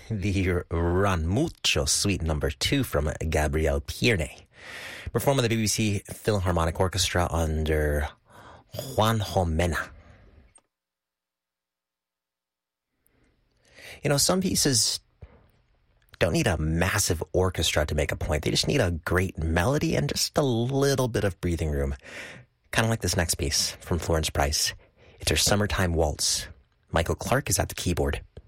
the Run Mucho Suite number 2 from Gabriel Pierne, performed by the BBC Philharmonic Orchestra under Juan Jomena. You know, some pieces don't need a massive orchestra to make a point. They just need a great melody and just a little bit of breathing room. Kind of like this next piece from Florence Price. It's her Summertime Waltz. Michael Clark is at the keyboard.